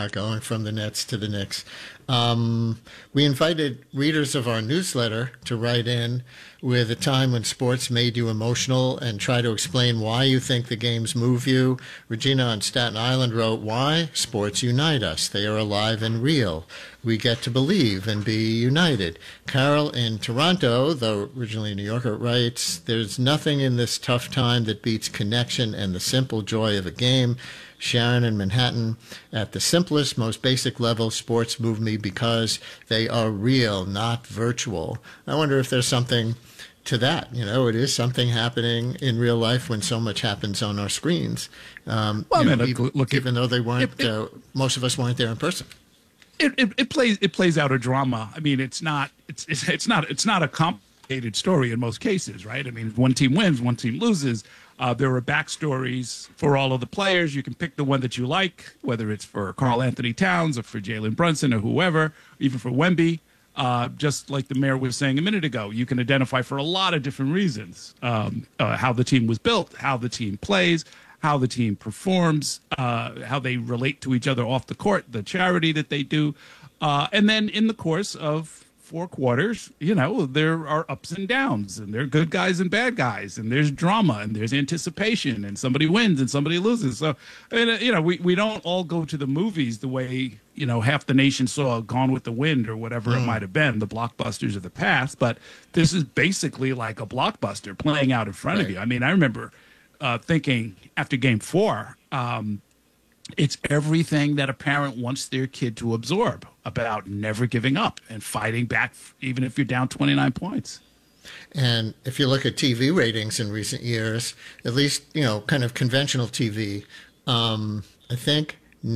going from the Nets to the Knicks. We invited readers of our newsletter to write in with a time when sports made you emotional and try to explain why you think the games move you. Regina on Staten Island wrote, "Why? Sports unite us. They are alive and real. We get to believe and be united." Carol in Toronto, though originally a New Yorker, writes, "There's nothing in this tough time that beats connection and the simple joy of a game." Sharon in Manhattan, "At the simplest, most basic level, sports move me because they are real, not virtual." I wonder if there's something to that. You know, it is something happening in real life when so much happens on our screens. Even though they weren't, most of us weren't there in person. It plays out a drama. I mean, it's not a complicated story in most cases, right? I mean, one team wins, one team loses. There are backstories for all of the players. You can pick the one that you like, whether it's for Karl Anthony Towns or for Jalen Brunson or whoever, even for Wemby. Just like the mayor was saying a minute ago, you can identify for a lot of different reasons how the team was built, how the team plays, how the team performs, how they relate to each other off the court, the charity that they do. And then in the course of 4 quarters, you know, there are ups and downs, and there are good guys and bad guys, and there's drama, and there's anticipation, and somebody wins and somebody loses. So, you know, we don't all go to the movies the way, you know, half the nation saw Gone with the Wind or whatever it might have been, the blockbusters of the past. But this is basically like a blockbuster playing out in front of you. I mean, I remember thinking after Game 4, it's everything that a parent wants their kid to absorb about never giving up and fighting back, even if you're down 29 points. And if you look at TV ratings in recent years, at least, you know, kind of conventional TV, I think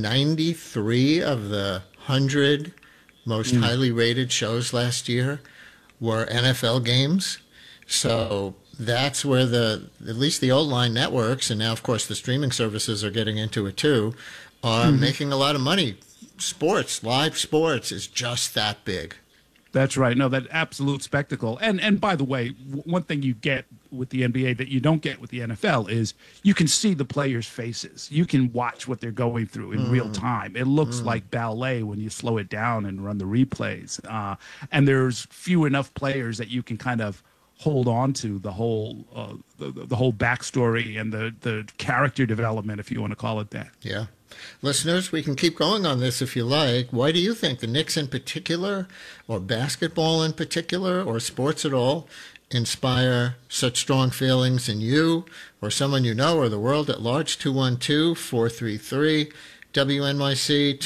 93 of the 100 most highly rated shows last year were NFL games. So that's where at least the old line networks, and now, of course, the streaming services are getting into it too, are making a lot of money. Sports, live sports is just that big. That's right. No, that absolute spectacle. And by the way, one thing you get with the NBA that you don't get with the NFL is you can see the players' faces. You can watch what they're going through in real time. It looks like ballet when you slow it down and run the replays. And there's few enough players that you can kind of hold on to the whole backstory and the character development, if you want to call it that. Yeah. Listeners, we can keep going on this if you like. Why do you think the Knicks in particular, or basketball in particular, or sports at all, inspire such strong feelings in you or someone you know or the world at large? 212-433-WNYC,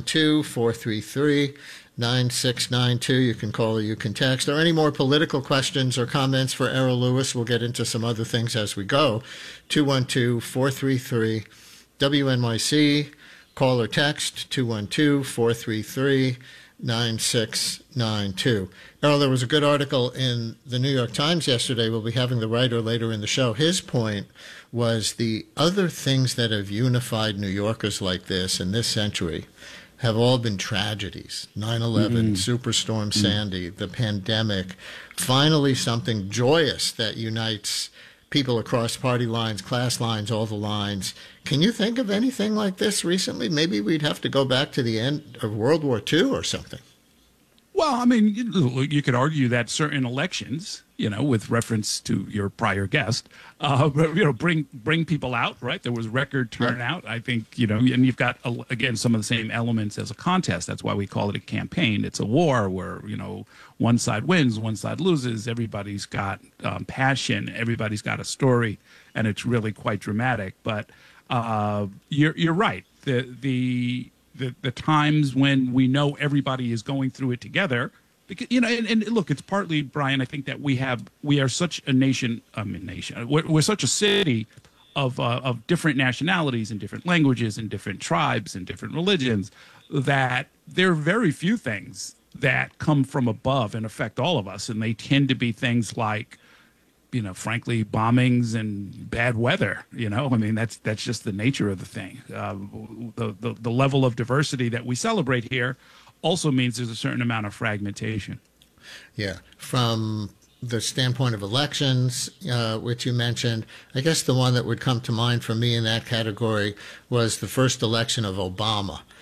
212-433-9692. You can call or you can text. Or any more political questions or comments for Errol Louis, we'll get into some other things as we go. 212-433-WNYC. Call or text 212-433-9692. Errol, there was a good article in the New York Times yesterday. We'll be having the writer later in the show. His point was the other things that have unified New Yorkers like this in this century have all been tragedies. 9/11, Superstorm Sandy, the pandemic, finally something joyous that unites people across party lines, class lines, all the lines. Can you think of anything like this recently? Maybe we'd have to go back to the end of World War II or something. Well, I mean, you could argue that certain elections, you know, with reference to your prior guest, bring people out, right? There was record turnout, I think, you know, and you've got, again, some of the same elements as a contest. That's why we call it a campaign. It's a war where, you know, one side wins, one side loses. Everybody's got passion. Everybody's got a story, and it's really quite dramatic. But you're right. The times when we know everybody is going through it together, because, you know, and look, it's partly, Brian, I think that we are such a nation. We're such a city of different nationalities and different languages and different tribes and different religions that there are very few things that come from above and affect all of us, and they tend to be things like, you know, frankly, bombings and bad weather. You know, I mean, that's just the nature of the thing. The level of diversity that we celebrate here also means there's a certain amount of fragmentation. Yeah, from the standpoint of elections, which you mentioned, I guess the one that would come to mind for me in that category was the first election of Obama.